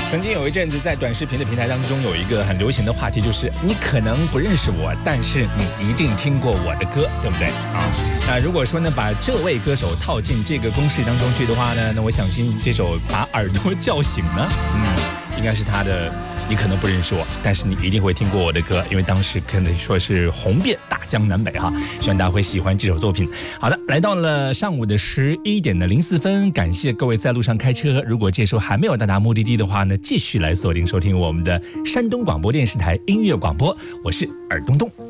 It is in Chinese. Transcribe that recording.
曾经有一阵子在短视频的平台当中有一个很流行的话题，就是你可能不认识我，但是你一定听过我的歌，对不对啊？那如果说呢，把这位歌手套进这个公式当中去的话呢，那我相信这首《把耳朵叫醒》呢，应该是他的。你可能不认识我，但是你一定会听过我的歌，因为当时可能说是红遍大江南北哈。希望大家会喜欢这首作品。好的，来到了上午的11:04，感谢各位在路上开车。如果这时候还没有到达目的地的话呢，继续来锁定收听我们的山东广播电视台音乐广播，我是尔东东。